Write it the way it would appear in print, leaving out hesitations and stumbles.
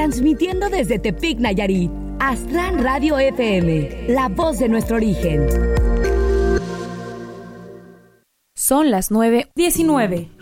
transmitiendo desde Tepic, Nayarit. Aztlán Radio FM, la voz de nuestro origen. Son las 9:19.